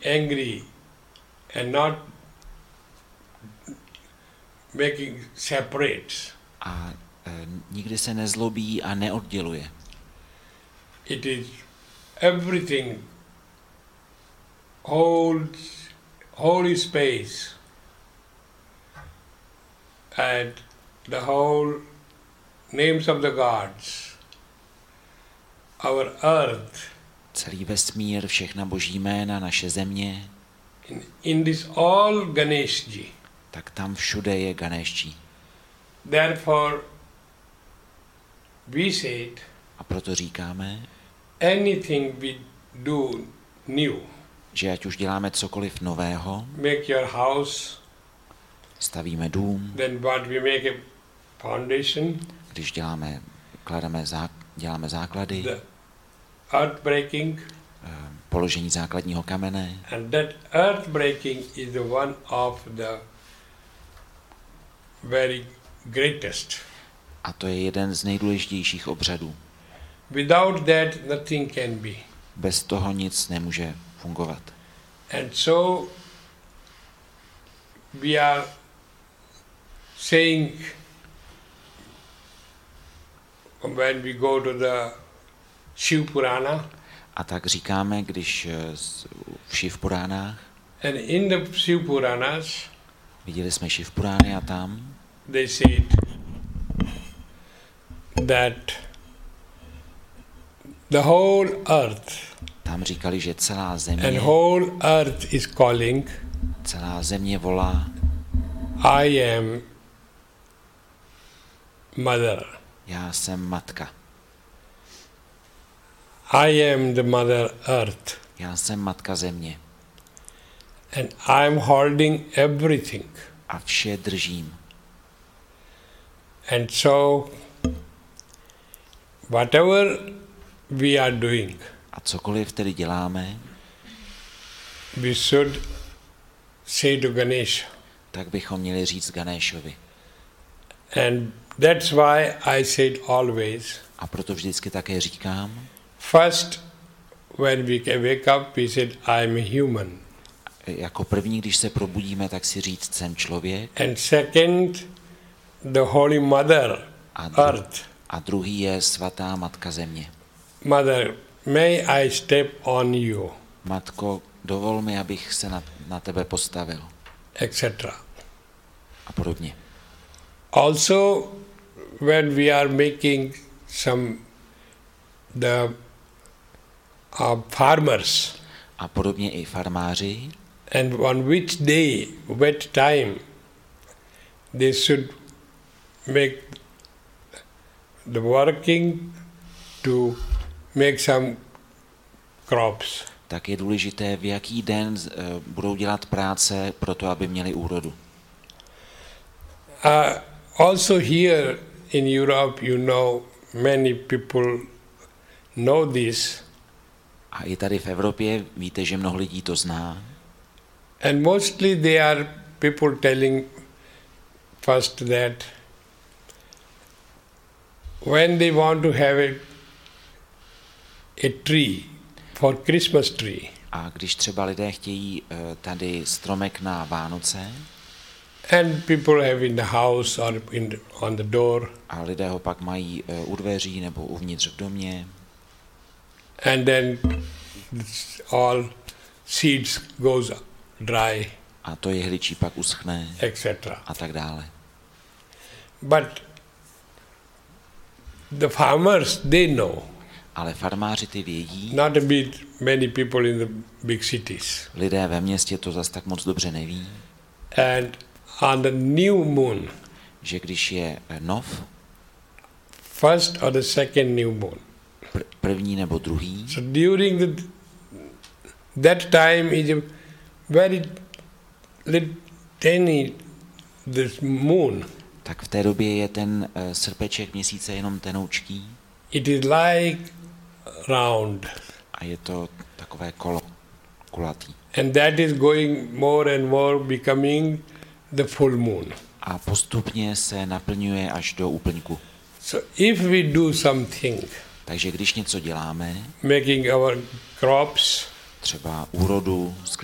angry and not making separates. A nikdy se nezlobí a neodděluje. It is everything holds holy space and the whole names of the gods, our earth. Celý vesmír, všechna boží jména, naše země. In this all Ganeshji. Tak tam všude je Ganeshji. Therefore, we said, a proto říkáme, anything we do new, že ať už děláme cokoliv nového, make your house, stavíme dům, then what we make a foundation, když děláme základy, the earth breaking, položení základního kamene. And that earth breaking is the one of the very greatest. A to je jeden z nejdůležitějších obřadů. Without that nothing can be. Bez toho nic nemůže fungovat. And so we are saying when we go to the Shiv Purana. A tak říkáme, když v Shiv Puránách. And in the Shiv Puranas, viděli jsme Shiv Purány a tam they said that the whole earth, tam říkali, že celá země, and whole earth is calling, celá země volá, I am mother. Já jsem matka. I am the mother earth. Já jsem matka země. And I am holding everything. A vše držím. And so whatever we are doing, a cokoliv tedy děláme, we should say to Ganesha. Tak bychom měli říct Ganeshovi. And that's why I said always. A proto vždycky také říkám. First, when we wake up, we said, I am a human. Jako první, když se probudíme, tak si říct, jsem člověk. And second, the Holy Mother, Earth. A druhý je svatá matka země. Mother, may I step on you. Matko, dovol mi, abych se na tebe postavil. Etc. A podobně. Also, when we are making the farmers. A podobně i farmáři. And on which day, what time, they should make the working to make some crops. Tak je důležité, v jaký den budou dělat práce pro to, aby měli úrodu. Also here in Europe, you know, many people know this. A i tady v Evropě víte, že mnoho lidí to zná. And mostly they are people telling first that when they want to have a tree for Christmas tree. A když třeba lidé chtějí tady stromek na Vánoce. And people have in the house or on the door. A lidé ho pak mají u dveří nebo uvnitř v domě. And then all seeds goes dry. A to jehličí pak uschne. Etc. A tak dále. But the farmers, they know. Ale farmáři ty vědí. Not a bit many people in the big cities. Lidé ve městě to zas tak moc dobře neví. And on the new moon. Že když je nov. First or the second new moon. První nebo druhý. So during that time is a very tiny this moon. Tak v té době je ten srpeček měsíce jenom tenoučký. It is like round. A je to takové kolo, kulatý. And that is going more and more becoming the full moon. A postupně se naplňuje až do úplňku. So if we do something, takže když něco děláme, making our crops, třeba úrodu,